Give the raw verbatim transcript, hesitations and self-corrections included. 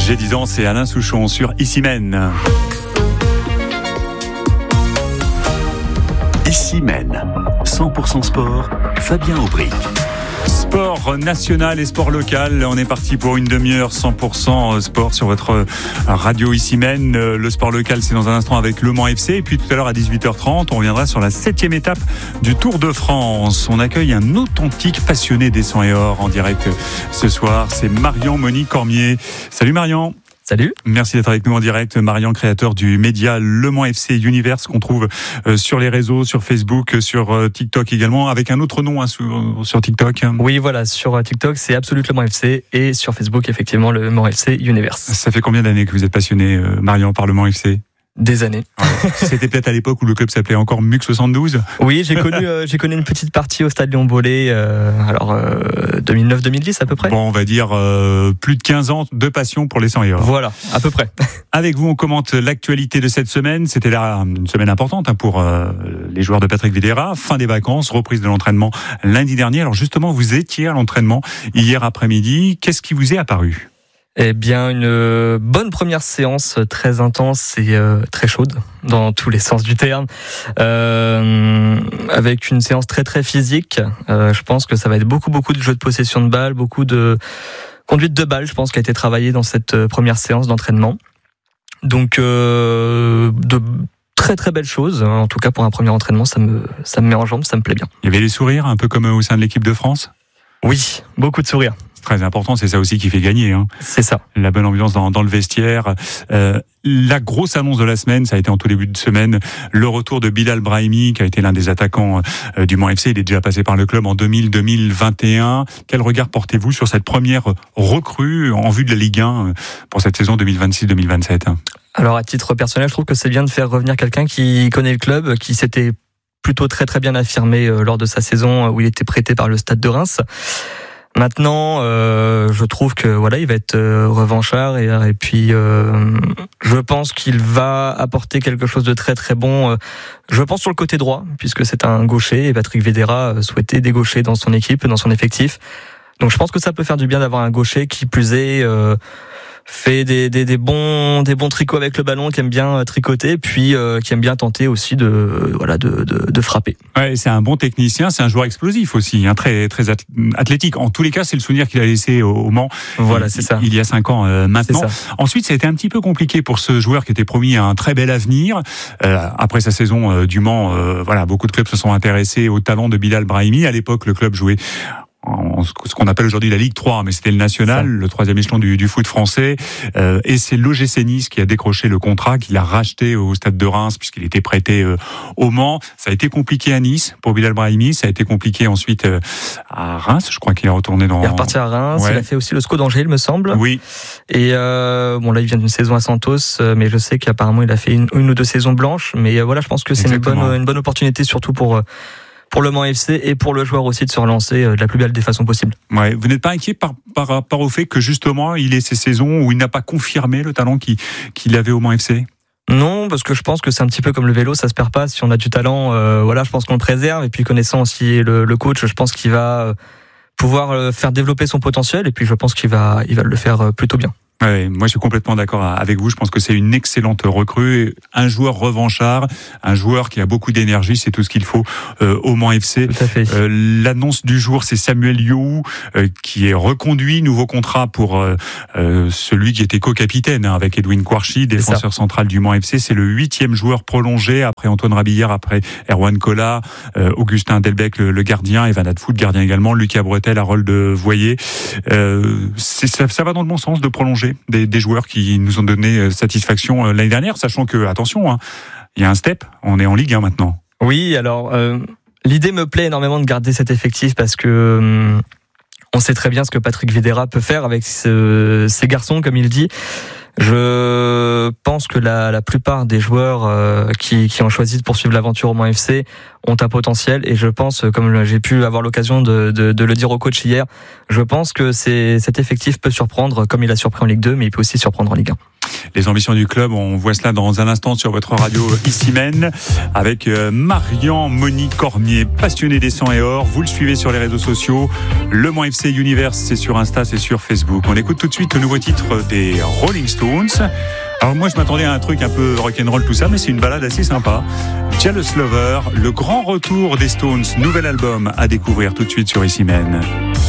J'ai dix ans, c'est Alain Souchon sur Issy-Mène. Issy-Mène, cent pour cent sport, Fabien Aubric. Sport national et sport local. On est parti pour une demi-heure cent pour cent sport sur votre radio Issy-Mène. Le sport local, c'est dans un instant avec Le Mans F C. Et puis tout à l'heure à dix-huit heures trente, on reviendra sur la septième étape du Tour de France. On accueille un authentique passionné des cent et or en direct ce soir. C'est Marian Monique Cormier. Salut Marian. Salut. Merci d'être avec nous en direct. Marian, créateur du média Le Mans F C Universe qu'on trouve sur les réseaux, sur Facebook, sur TikTok également, avec un autre nom hein, sur, sur TikTok. Oui, voilà, sur TikTok, c'est Absolute Le Mans F C et sur Facebook, effectivement, Le Mans F C Universe. Ça fait combien d'années que vous êtes passionné, Marian, par Le Mans F C ? Des années. Ouais. C'était peut-être à l'époque où le club s'appelait encore M U C soixante-douze. Oui, j'ai connu, euh, j'ai connu une petite partie au Stade Léon-Bollé, euh, alors euh, deux mille neuf deux mille dix à peu près. Bon, on va dire euh, plus de quinze ans de passion pour les cent et or. Voilà, à peu près. Avec vous, on commente l'actualité de cette semaine. C'était là une semaine importante hein, pour euh, les joueurs de Patrick Vieira. Fin des vacances, reprise de l'entraînement lundi dernier. Alors justement, vous étiez à l'entraînement hier après-midi. Qu'est-ce qui vous est apparu ? Eh bien, une bonne première séance très intense et euh, très chaude dans tous les sens du terme, euh, avec une séance très très physique. Euh, je pense que ça va être beaucoup beaucoup de jeux de possession de balle, beaucoup de conduite de balle. Je pense qui a été travaillé dans cette première séance d'entraînement. Donc, euh, de très très belles choses. En tout cas, pour un premier entraînement, ça me ça me met en jambes, ça me plaît bien. Il y avait les sourires, un peu comme au sein de l'équipe de France ? Oui, beaucoup de sourires. Très important, c'est ça aussi qui fait gagner. Hein. C'est ça. La bonne ambiance dans, dans le vestiaire. Euh, la grosse annonce de la semaine, ça a été en tout début de semaine, le retour de Bilal Brahimi, qui a été l'un des attaquants euh, du Mans F C. Il est déjà passé par le club en deux mille deux mille vingt et un. Quel regard portez-vous sur cette première recrue en vue de la Ligue un pour cette saison deux mille vingt-six deux mille vingt-sept ? Alors, à titre personnel, je trouve que c'est bien de faire revenir quelqu'un qui connaît le club, qui s'était plutôt très très bien affirmé euh, lors de sa saison où il était prêté par le Stade de Reims. Maintenant, euh, je trouve que voilà, il va être euh, revanchard et, et puis euh, je pense qu'il va apporter quelque chose de très très bon. Euh, je pense sur le côté droit, puisque c'est un gaucher et Patrick Vieira souhaitait des gauchers dans son équipe, dans son effectif. Donc je pense que ça peut faire du bien d'avoir un gaucher qui plus est euh, fait des, des, des bons des bons tricots avec le ballon, qui aime bien tricoter, puis euh, qui aime bien tenter aussi de euh, voilà de, de de frapper. Ouais, c'est un bon technicien, c'est un joueur explosif aussi, hein, très très athlétique. En tous les cas, c'est le souvenir qu'il a laissé au, au Mans. Voilà, il, c'est ça. Il y a cinq ans euh, maintenant. Ensuite, ça a été un petit peu compliqué pour ce joueur qui était promis à un très bel avenir. Euh, après sa saison euh, du Mans, euh, voilà, beaucoup de clubs se sont intéressés au talent de Bilal Brahimi. À l'époque, le club jouait en ce qu'on appelle aujourd'hui la Ligue trois, mais c'était le national, ça. Le troisième échelon du, du foot français. Euh, et c'est l'O G C Nice qui a décroché le contrat, qui l'a racheté au Stade de Reims, puisqu'il était prêté euh, au Mans. Ça a été compliqué à Nice pour Bilal Brahimi, ça a été compliqué ensuite euh, à Reims. Je crois qu'il est retourné dans... Il est reparti à Reims, ouais. Il a fait aussi le SCO d'Angers, il me semble. Oui. Et euh, bon là, il vient d'une saison à Santos, mais je sais qu'apparemment il a fait une, une ou deux saisons blanches. Mais euh, voilà, je pense que c'est une bonne, une bonne opportunité, surtout pour... Euh, pour le Mans F C et pour le joueur aussi de se relancer de la plus belle des façons possibles. Ouais, vous n'êtes pas inquiet par, par rapport au fait que justement il ait ces saisons où il n'a pas confirmé le talent qu'il, qu'il avait au Mans F C ? Non, parce que je pense que c'est un petit peu comme le vélo, ça se perd pas. Si on a du talent, euh, voilà, je pense qu'on le préserve. Et puis connaissant aussi le, le coach, je pense qu'il va pouvoir faire développer son potentiel. Et puis je pense qu'il va, il va le faire plutôt bien. Ouais, moi je suis complètement d'accord avec vous, je pense que c'est une excellente recrue, un joueur revanchard, un joueur qui a beaucoup d'énergie, c'est tout ce qu'il faut euh, au Mans F C. Tout à fait. Euh, l'annonce du jour, c'est Samuel You euh, qui est reconduit, nouveau contrat pour euh, euh, celui qui était co-capitaine hein, avec Edwin Kouarchi, défenseur central du Mans F C. C'est le huitième joueur prolongé après Antoine Rabillard, après Erwan Kola, euh, Augustin Delbecq le, le gardien, Evan Adfout gardien également, Lucas Bretel, Harold Voyer. Euh, c'est, ça, ça va dans le bon sens de prolonger Des, des joueurs qui nous ont donné satisfaction l'année dernière, sachant que, attention, hein, il y a un step, on est en Ligue un maintenant. Oui, alors, euh, l'idée me plaît énormément de garder cet effectif parce que euh, on sait très bien ce que Patrick Vieira peut faire avec ce, ces garçons, comme il dit. Je pense que la, la plupart des joueurs euh, qui, qui ont choisi de poursuivre l'aventure au Mans F C ont un potentiel et je pense, comme j'ai pu avoir l'occasion de, de, de le dire au coach hier, je pense que c'est, cet effectif peut surprendre comme il a surpris en Ligue deux, mais il peut aussi surprendre en Ligue un. les ambitions du club. On voit cela dans un instant sur votre radio Ici Même avec Marian Monique Cormier, passionnée des sang et or. Vous le suivez sur les réseaux sociaux. Le Mans F C Universe, c'est sur Insta, c'est sur Facebook. On écoute tout de suite le nouveau titre des Rolling Stones. Alors moi je m'attendais à un truc un peu rock'n'roll tout ça, mais c'est une balade assez sympa. Jealous Lover, le grand retour des Stones, nouvel album à découvrir tout de suite sur Ici Même.